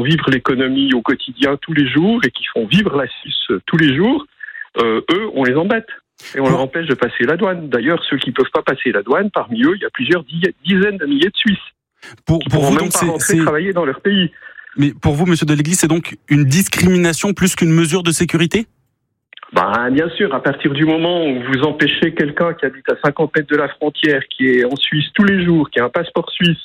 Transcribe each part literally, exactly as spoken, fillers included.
vivre l'économie au quotidien tous les jours et qui font vivre la Suisse tous les jours, euh, eux, on les embête. Et on Pour... leur empêche de passer la douane. D'ailleurs, ceux qui ne peuvent pas passer la douane, parmi eux, il y a plusieurs dizaines de milliers de Suisses pour, qui pour ne pourront vous, même donc, pas c'est, rentrer c'est... travailler dans leur pays. Mais pour vous, monsieur Deléglise, c'est donc une discrimination plus qu'une mesure de sécurité ? Ben, bien sûr, à partir du moment où vous empêchez quelqu'un qui habite à cinquante mètres de la frontière, qui est en Suisse tous les jours, qui a un passeport suisse,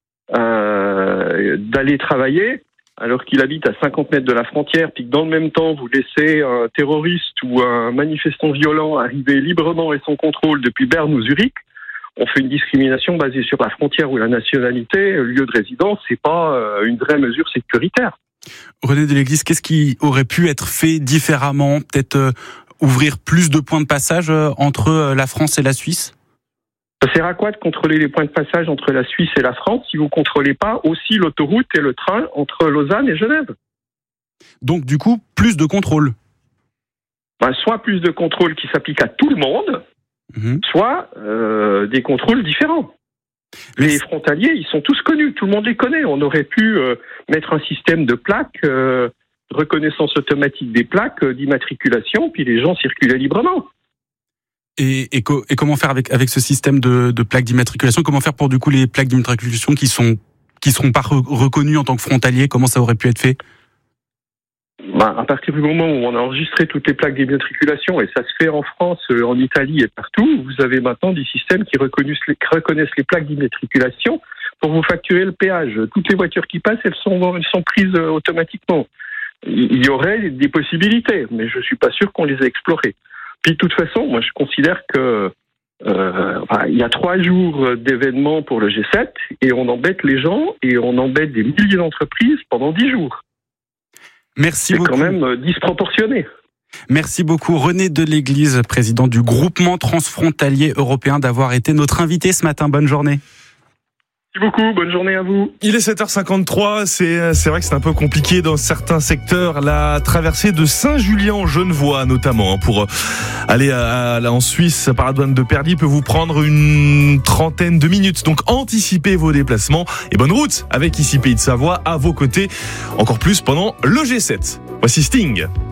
euh, d'aller travailler, alors qu'il habite à cinquante mètres de la frontière, puis que dans le même temps, vous laissez un terroriste ou un manifestant violent arriver librement et sans contrôle depuis Berne ou Zurich, on fait une discrimination basée sur la frontière ou la nationalité, le lieu de résidence, c'est pas une vraie mesure sécuritaire. René Deléglise, qu'est-ce qui aurait pu être fait différemment ? Peut-être euh, ouvrir plus de points de passage euh, entre euh, la France et la Suisse ? Ça sert à quoi de contrôler les points de passage entre la Suisse et la France si vous ne contrôlez pas aussi l'autoroute et le train entre Lausanne et Genève ? Donc du coup, plus de contrôle. Ben, soit plus de contrôle qui s'applique à tout le monde, mmh. soit euh, des contrôles différents. Les Mais... frontaliers, ils sont tous connus, tout le monde les connaît. On aurait pu euh, mettre un système de plaques, euh, reconnaissance automatique des plaques euh, d'immatriculation, puis les gens circulaient librement. Et, et, co- et comment faire avec, avec ce système de, de plaques d'immatriculation ? Comment faire pour du coup les plaques d'immatriculation qui sont qui seront pas re- reconnues en tant que frontaliers ? Comment ça aurait pu être fait ? Ben, à partir du moment où on a enregistré toutes les plaques d'immatriculation, et ça se fait en France, en Italie et partout, vous avez maintenant des systèmes qui reconnaissent les, reconnaissent les plaques d'immatriculation pour vous facturer le péage. Toutes les voitures qui passent, elles sont, elles sont prises automatiquement. Il y aurait des possibilités, mais je suis pas sûr qu'on les ait explorées. Puis de toute façon, moi je considère que euh, enfin, il y a trois jours d'événements pour le G sept et on embête les gens et on embête des milliers d'entreprises pendant dix jours. Merci C'est beaucoup. quand même disproportionné. Merci beaucoup René Deléglise, président du groupement transfrontalier européen, d'avoir été notre invité ce matin. Bonne journée. Merci beaucoup, bonne journée à vous. Il est sept heures cinquante-trois, c'est, c'est vrai que c'est un peu compliqué dans certains secteurs. La traversée de Saint-Julien-en-Genevois notamment, hein, pour aller à, à, en Suisse par la douane de Perly peut vous prendre une trentaine de minutes. Donc anticipez vos déplacements et bonne route avec ici Pays de Savoie à vos côtés, encore plus pendant le G sept. Voici Sting.